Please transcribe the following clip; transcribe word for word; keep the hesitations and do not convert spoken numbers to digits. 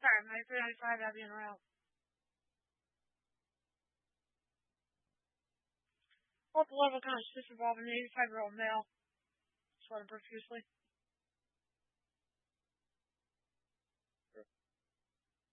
Sorry, my three ninety-five Abby and Ralph. What the level consists of an eighty-five year old male, sweated profusely.